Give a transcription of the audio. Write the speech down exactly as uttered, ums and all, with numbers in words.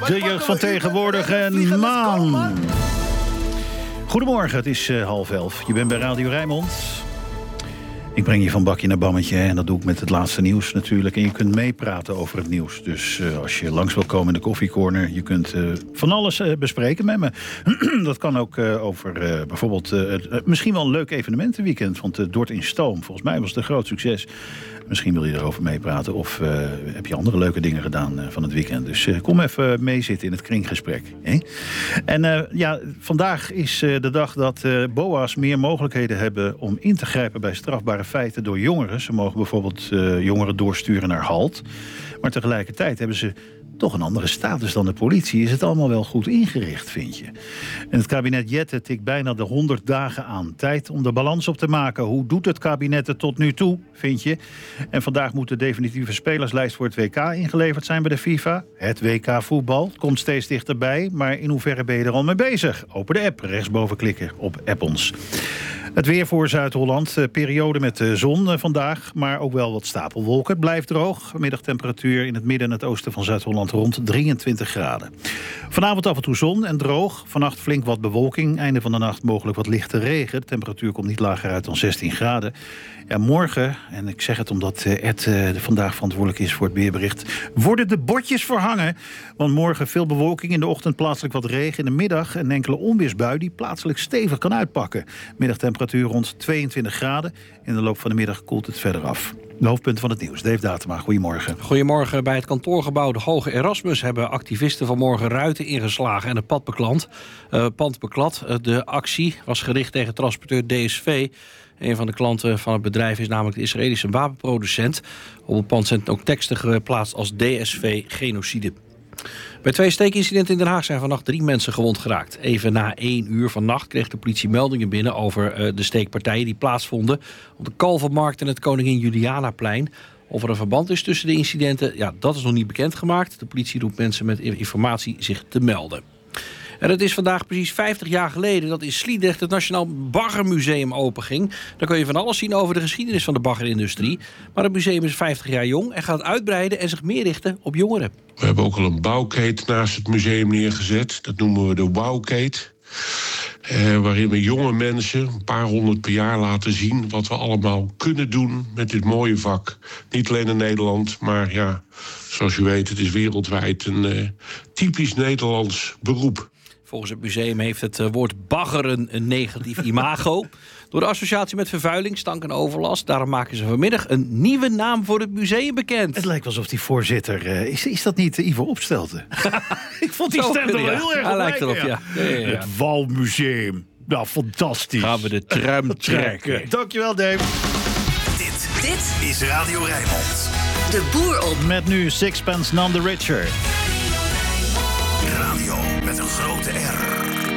De jeugd van tegenwoordig en Maan. Goedemorgen, het is uh, half elf. Je bent bij Radio Rijnmond. Ik breng je van bakje naar bammetje en dat doe ik met het laatste nieuws natuurlijk. En je kunt meepraten over het nieuws. Dus uh, als je langs wil komen in de koffiecorner, je kunt uh, van alles uh, bespreken met me. Dat kan ook uh, over uh, bijvoorbeeld uh, uh, misschien wel een leuk evenementenweekend. Want uh, Dort in Stoom, volgens mij was het een groot succes. Misschien wil je erover meepraten of uh, heb je andere leuke dingen gedaan uh, van het weekend. Dus uh, kom even meezitten in het kringgesprek. Hè? En uh, ja, vandaag is uh, de dag dat uh, B O A's meer mogelijkheden hebben om in te grijpen bij strafbare feiten door jongeren. Ze mogen bijvoorbeeld uh, jongeren doorsturen naar halt. Maar tegelijkertijd hebben ze toch een andere status dan de politie. Is het allemaal wel goed ingericht, vind je? En het kabinet Jette tikt bijna de honderd dagen aan. Tijd om de balans op te maken. Hoe doet het kabinet het tot nu toe, vind je? En vandaag moet de definitieve spelerslijst voor het W K ingeleverd zijn bij de FIFA. Het W K voetbal komt steeds dichterbij. Maar in hoeverre ben je er al mee bezig? Open de app, rechtsboven klikken op App ons. Het weer voor Zuid-Holland. Periode met de zon vandaag, maar ook wel wat stapelwolken. Het blijft droog. Middagtemperatuur in het midden en het oosten van Zuid-Holland rond drieëntwintig graden. Vanavond af en toe zon en droog. Vannacht flink wat bewolking. Einde van de nacht mogelijk wat lichte regen. De temperatuur komt niet lager uit dan zestien graden. Ja, morgen, en ik zeg het omdat Ed uh, vandaag verantwoordelijk is voor het weerbericht, worden de bordjes verhangen. Want morgen veel bewolking, in de ochtend plaatselijk wat regen. In de middag een enkele onweersbui die plaatselijk stevig kan uitpakken. Middagtemperatuur rond tweeëntwintig graden. In de loop van de middag koelt het verder af. De hoofdpunten van het nieuws. Dave Datema, goedemorgen. Goedemorgen. Bij het kantoorgebouw De Hoge Erasmus hebben activisten vanmorgen ruiten ingeslagen en het pad beklant, uh, pand beklad. Uh, de actie was gericht tegen transporteur D S V. Een van de klanten van het bedrijf is namelijk de Israëlische wapenproducent. Op het pand zijn ook teksten geplaatst als D S V genocide. Bij twee steekincidenten in Den Haag zijn vannacht drie mensen gewond geraakt. Even na één uur vannacht kreeg de politie meldingen binnen over uh, de steekpartijen die plaatsvonden op de Kalvermarkt en het Koningin Julianaplein. Of er een verband is tussen de incidenten, ja, dat is nog niet bekendgemaakt. De politie roept mensen met informatie zich te melden. En het is vandaag precies vijftig jaar geleden dat in Sliedrecht het Nationaal Baggermuseum openging. Daar kun je van alles zien over de geschiedenis van de baggerindustrie. Maar het museum is vijftig jaar jong en gaat uitbreiden en zich meer richten op jongeren. We hebben ook al een bouwkeet naast het museum neergezet. Dat noemen we de bouwkeet. Eh, waarin we jonge mensen, een paar honderd per jaar, laten zien wat we allemaal kunnen doen met dit mooie vak. Niet alleen in Nederland, maar ja, zoals u weet, het is wereldwijd een uh, typisch Nederlands beroep. Volgens het museum heeft het woord baggeren een negatief imago. Door de associatie met vervuiling, stank en overlast. Daarom maken ze vanmiddag een nieuwe naam voor het museum bekend. Het lijkt alsof die voorzitter... Uh, is, is dat niet uh, Ivo Opstelten? Ik vond die stem er wel heel erg op. Hij lijkt erop, ja. Ja. Ja, ja, ja. Het Walmuseum. Nou, fantastisch. Gaan we de tram trekken. Dankjewel, Dave. Dit, dit is Radio Rijnmond. De boer op. Met nu Sixpence None the Richer. Radio met een grote R.